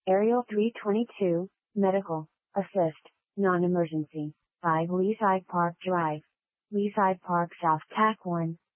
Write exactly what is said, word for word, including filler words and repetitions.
Aerial three twenty-two, Medical, Assist, Non-Emergency, five Leaside Park Drive. Leaside Park South Tack one,